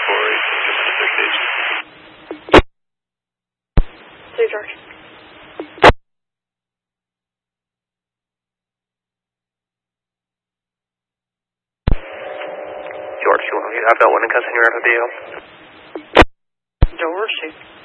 See, George. George, you have that one in custody right with you? George,